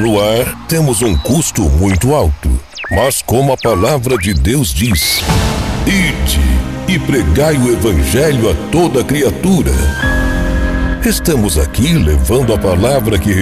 pelo ar, temos um custo muito alto. Mas como a palavra de Deus diz: ide e pregai o evangelho a toda criatura. Estamos aqui levando a palavra que